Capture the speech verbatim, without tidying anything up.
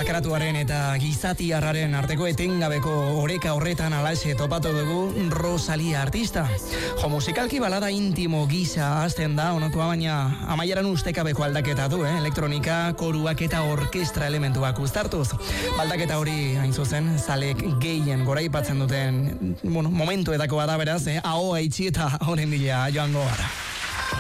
sakratuaren eta gizatiarraren arteko etengabeko oreka horretan alaxe topatu dugu Rosalia artista. Jo, musikalki balada intimo gisa hasten da, onokoa, baina amaieran ustekabeko aldaketa du, eh? Elektronika, koruak eta orkestra elementuak uztartuz. Baldaketa hori, hain zuzen, zalek gehien goraipatzen duten, bueno, momentuetako bada beraz, eh? Ahoa itxi eta horren bila joango gara.